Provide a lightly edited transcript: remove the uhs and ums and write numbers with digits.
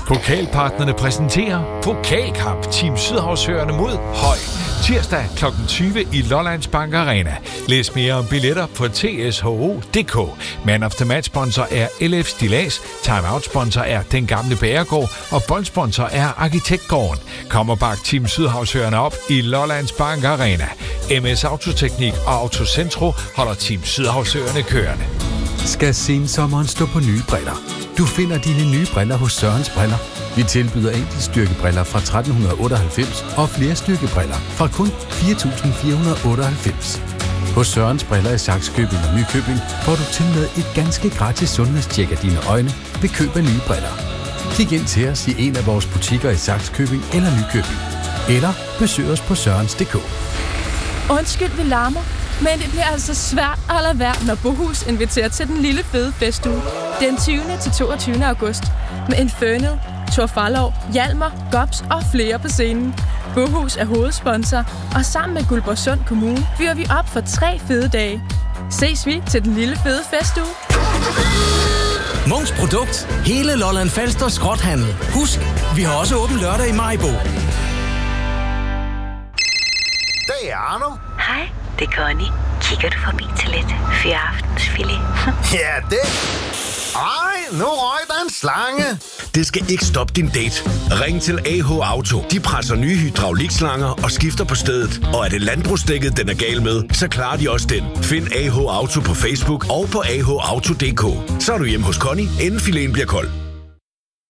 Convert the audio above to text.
Pokalpartnerne præsenterer Pokalkamp Team Sydhavsøerne mod Høj. Tirsdag kl. 20 i Lollands Bank Arena. Læs mere om billetter på tsho.dk. Man of the Match sponsor er LF Stillads, Timeout sponsor er Den Gamle Bagergård og boldsponsor er Arkitektgården. Kom og bak Team Sydhavsøerne op i Lollands Bank Arena. MS Autoteknik og Autocentro holder Team Sydhavsøerne kørende. Skal sensommeren stå på nye briller? Du finder dine nye briller hos Sørens Briller. Vi tilbyder enkeltstyrkebriller fra 1398 og flere styrkebriller fra kun 4.498. Hos Sørens Briller i Sakskøbing og Nykøbing får du tilmed et ganske gratis sundhedstjek af dine øjne ved køb af nye briller. Kig ind til os i en af vores butikker i Sakskøbing eller Nykøbing. Eller besøg os på sørens.dk. Undskyld, vi larmer, men det bliver altså svært at lade være, når Bohus inviterer til den lille fede festuge. Den 20. til 22. august. Med Infernal, Thor Farlov, Hjalmar, Gobs og flere på scenen. Bohus er hovedsponsor, og sammen med Guldborgsund Kommune fyrer vi op for 3 fede dage. Ses vi til den lille fede festuge. Munks Produkt. Hele Lolland Falster skrothandel. Husk, vi har også åben lørdag i Maribo. Det er Arno. Hej, det er Connie. Kigger du forbi til lidt fyraftensfilet? Ja, det. Ej, nu røg der en slange. Det skal ikke stoppe din date. Ring til AH Auto. De presser nye hydraulikslanger og skifter på stedet. Og er det landbrugsdækket, den er gal med, så klarer de også den. Find AH Auto på Facebook og på ahauto.dk. Så er du hjemme hos Connie, inden filen bliver kold.